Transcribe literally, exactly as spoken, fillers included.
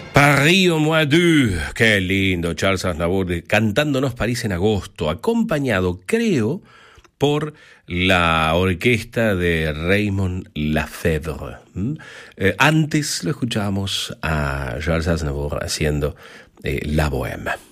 Paris au mois d'août, qué lindo, Charles Aznavour cantándonos París en agosto, acompañado, creo, por la orquesta de Raymond Lefebvre. ¿Mm? Eh, antes lo escuchábamos a Charles Aznavour haciendo eh, La Bohème.